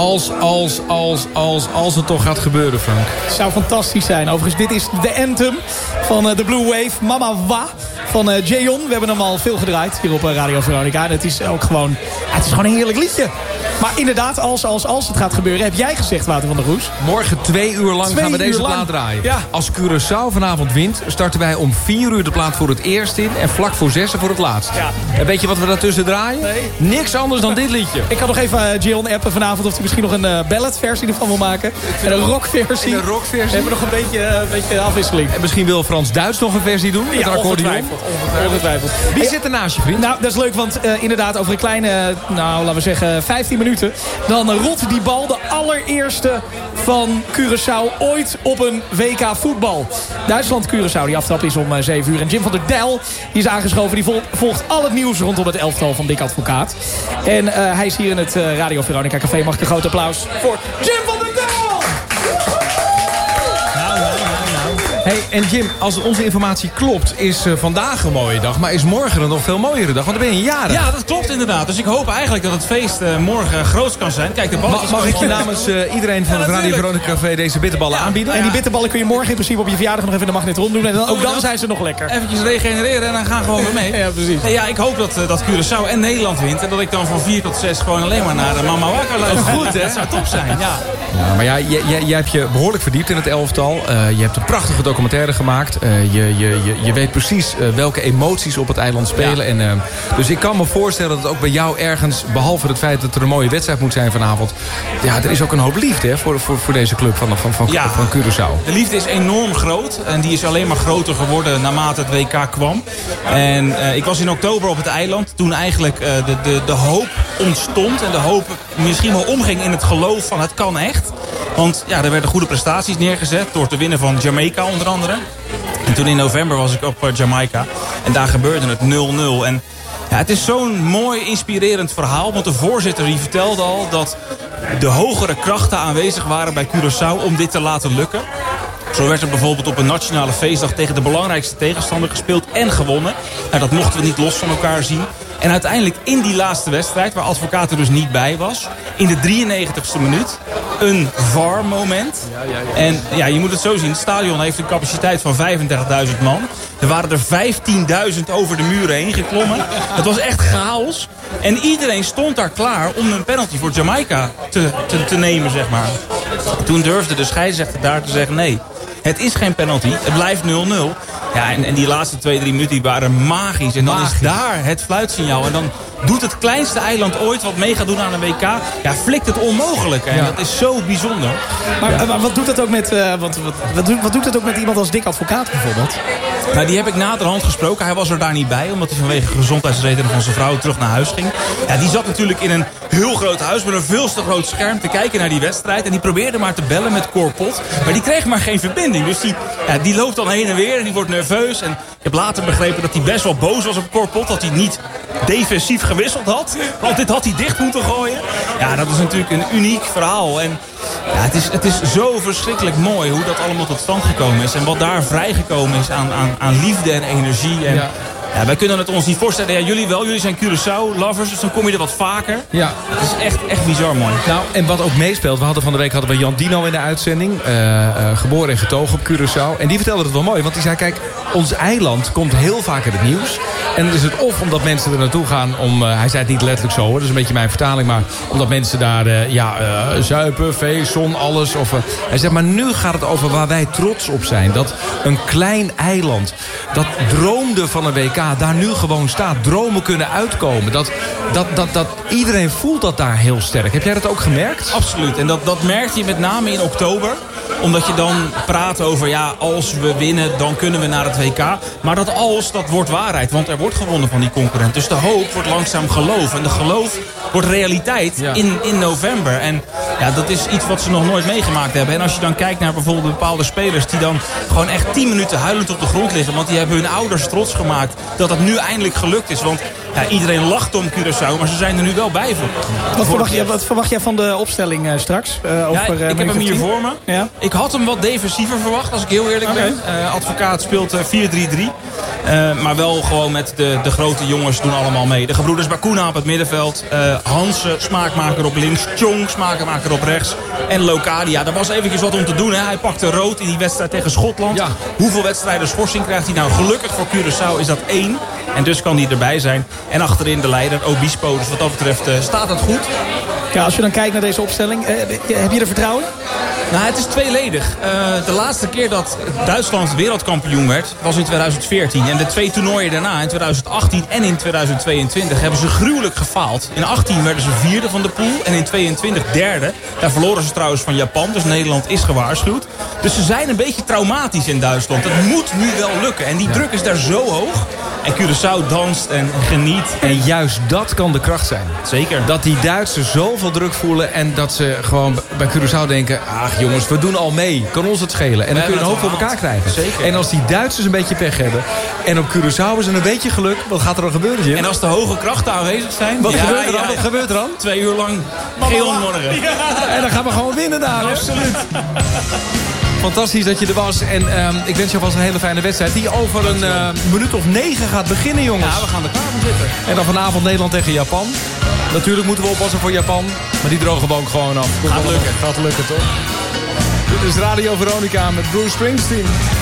Als het toch gaat gebeuren, Frank. Het zou fantastisch zijn. Overigens, dit is de anthem van de Blue Wave. Mama Wa van Jayon. We hebben hem al veel gedraaid hier op Radio Veronica. En het is ook gewoon, het is gewoon een heerlijk liedje. Maar inderdaad, als het gaat gebeuren, heb jij gezegd, Wouter van der Goes. Morgen 2 uur lang gaan we deze plaat draaien. Ja. Als Curaçao vanavond wint, starten wij om 4 uur de plaat voor het eerst in. En vlak voor 6 voor het laatst. Ja. En weet je wat we daartussen draaien? Nee. Niks anders dan dit liedje. Ik kan nog even Jayon appen vanavond of hij misschien nog een balladversie ervan wil maken. En een rockversie. Een rockversie. We hebben nog een beetje afwisseling. En misschien wil Frans-Duits nog een versie doen. Met een accordeon. Ongetwijfeld. Wie zit er naast je, vriend? Nou, dat is leuk, want inderdaad over een kleine, laten we zeggen 15 minuten... dan rolt die bal, de allereerste van Curaçao ooit op een WK voetbal. Duitsland-Curaçao, die aftrap is om 7 uur. En Jim van der Dijl die is aangeschoven, die volgt al het nieuws rondom het elftal van Dick Advocaat. En hij is hier in het Radio Veronica Café. Mag ik een groot applaus voor Jim van der Dijl! Hey, en Jim, als onze informatie klopt, is vandaag een mooie dag. Maar is morgen een nog veel mooiere dag? Want dan ben je jarig. Ja, dat klopt inderdaad. Dus ik hoop eigenlijk dat het feest morgen groot kan zijn. Kijk, de balletjes... Mag ik je namens iedereen van het Radio Veronica Café deze bitterballen aanbieden? En die bitterballen kun je morgen in principe op je verjaardag nog even in de magnetron doen. En dan, ook dan zijn ze nog lekker. Eventjes regenereren en dan gaan we gewoon weer mee. Ja, precies. Nee, ja, ik hoop dat Curaçao en Nederland wint. En dat ik dan van 4 tot 6 gewoon alleen maar naar de Mama Wa kan luisteren. Goed, hè? Dat zou top zijn, ja. Ja, maar ja, jij hebt je behoorlijk verdiept in het elftal. Je hebt een prachtige documentaire gemaakt. Je weet precies welke emoties op het eiland spelen. Ja. En, dus ik kan me voorstellen dat ook bij jou ergens... behalve het feit dat er een mooie wedstrijd moet zijn vanavond... ja, er is ook een hoop liefde hè, voor deze club van Curaçao. De liefde is enorm groot. En die is alleen maar groter geworden naarmate het WK kwam. En ik was in oktober op het eiland. Toen eigenlijk de hoop ontstond. En de hoop misschien wel omging in het geloof van het kan echt. Want ja, er werden goede prestaties neergezet. Door te winnen van Jamaica onder andere. En toen in november was ik op Jamaica. En daar gebeurde het 0-0. En ja, het is zo'n mooi, inspirerend verhaal. Want de voorzitter die vertelde al dat de hogere krachten aanwezig waren bij Curaçao om dit te laten lukken. Zo werd er bijvoorbeeld op een nationale feestdag tegen de belangrijkste tegenstander gespeeld en gewonnen. Nou, dat mochten we niet los van elkaar zien. En uiteindelijk in die laatste wedstrijd, waar Advocaat er dus niet bij was... in de 93ste minuut, een VAR-moment. En ja, je moet het zo zien, het stadion heeft een capaciteit van 35.000 man. Er waren er 15.000 over de muren heen geklommen. Het was echt chaos. En iedereen stond daar klaar om een penalty voor Jamaica te nemen, zeg maar. Toen durfde de scheidsrechter daar te zeggen, nee, het is geen penalty, het blijft 0-0. Ja, en die laatste 2-3 minuten die waren magisch. En dan is daar het fluitsignaal. En dan doet het kleinste eiland ooit wat mee gaat doen aan een WK... ja, flikt het onmogelijk. En dat is zo bijzonder. Maar wat doet dat ook met wat doet dat ook met iemand als Dick Advocaat bijvoorbeeld? Nou, die heb ik naderhand gesproken. Hij was er daar niet bij, omdat hij vanwege gezondheidsredenen van zijn vrouw terug naar huis ging. Ja, die zat natuurlijk in een heel groot huis met een veel te groot scherm te kijken naar die wedstrijd. En die probeerde maar te bellen met Cor Pot. Maar die kreeg maar geen verbinding. Dus die loopt dan heen en weer en die wordt nerveus. En ik heb later begrepen dat hij best wel boos was op Cor Pot. Dat hij niet defensief gewisseld had. Want dit had hij dicht moeten gooien. Ja, dat is natuurlijk een uniek verhaal. En ja, het is zo verschrikkelijk mooi hoe dat allemaal tot stand gekomen is. En wat daar vrijgekomen is aan liefde en energie. En ja, wij kunnen het ons niet voorstellen. Ja, jullie wel. Jullie zijn Curaçao-lovers. Dus dan kom je er wat vaker. Ja. Het is echt bizar mooi. Nou, en wat ook meespeelt. Van de week hadden we Jan Dino in de uitzending. Geboren en getogen op Curaçao. En die vertelde het wel mooi. Want die zei, kijk, ons eiland komt heel vaak in het nieuws. En dan is het of omdat mensen er naartoe gaan om... hij zei het niet letterlijk zo, hoor. Dat is een beetje mijn vertaling. Maar omdat mensen daar zuipen, feest, zon, alles. Hij zegt, maar nu gaat het over waar wij trots op zijn. Dat een klein eiland, dat droomde van een WK... daar nu gewoon staat. Dromen kunnen uitkomen. Dat iedereen voelt dat daar heel sterk. Heb jij dat ook gemerkt? Absoluut. En dat merkte je met name in oktober. Omdat je dan praat over, ja, als we winnen, dan kunnen we naar het WK. Maar dat wordt waarheid. Want er wordt gewonnen van die concurrent. Dus de hoop wordt langzaam geloof. En de geloof wordt realiteit in november. En ja, dat is iets wat ze nog nooit meegemaakt hebben. En als je dan kijkt naar bijvoorbeeld bepaalde spelers... die dan gewoon echt 10 minuten huilend op de grond liggen. Want die hebben hun ouders trots gemaakt dat het nu eindelijk gelukt is. Want Ja, iedereen lacht om Curaçao, maar ze zijn er nu wel bij voor. Wat verwacht jij van de opstelling straks? Ik heb hem hier voor me. Ja. Ik had hem wat defensiever verwacht, als ik heel eerlijk ben. Advocaat speelt 4-3-3. Maar wel gewoon met de grote jongens doen allemaal mee. De gebroeders Bakuna op het middenveld. Hansen, smaakmaker op links. Chong, smaakmaker op rechts. En Locadia. Daar was eventjes wat om te doen. Hè. Hij pakte rood in die wedstrijd tegen Schotland. Ja. Hoeveel wedstrijden schorsing krijgt hij nou? Gelukkig voor Curaçao is dat 1. En dus kan hij erbij zijn. En achterin de leider, Obispo. Dus wat dat betreft staat het goed. Ja, als je dan kijkt naar deze opstelling, heb je er vertrouwen? Nou, het is tweeledig. De laatste keer dat Duitsland wereldkampioen werd, was in 2014. En de 2 toernooien daarna, in 2018 en in 2022, hebben ze gruwelijk gefaald. In 2018 werden ze 4e van de pool en in 2022 3e. Daar verloren ze trouwens van Japan, dus Nederland is gewaarschuwd. Dus ze zijn een beetje traumatisch in Duitsland. Het moet nu wel lukken. En die druk is daar zo hoog. En Curaçao danst en geniet. En juist dat kan de kracht zijn. Zeker. Dat die Duitsers zoveel druk voelen en dat ze gewoon bij Curaçao denken, ach jongens, we doen al mee. Kan ons het schelen. En dan kun je een hoop voor elkaar krijgen. Zeker. En als die Duitsers een beetje pech hebben en op Curaçao is een beetje geluk, wat gaat er dan gebeuren, Jim? En als de hoge krachten aanwezig zijn... Wat gebeurt er dan? Wat gebeurt er dan? 2 uur lang geel morgen. Ja. En dan gaan we gewoon winnen daar. Absoluut. Fantastisch dat je er was. En ik wens je alvast een hele fijne wedstrijd. Die over een minuut of 9 gaat beginnen, jongens. Ja, we gaan er klaar voor zitten. En dan vanavond Nederland tegen Japan. Natuurlijk moeten we oppassen voor Japan. Maar die drogen we ook gewoon af. Gaat lukken. Gaat lukken, toch? Dit is Radio Veronica met Bruce Springsteen.